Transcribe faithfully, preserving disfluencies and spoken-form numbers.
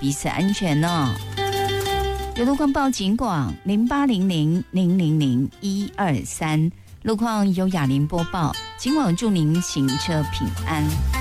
彼此安全哦。有路况报警广零八零零零零零一二三，路况由雅玲播报，警广祝您行车平安。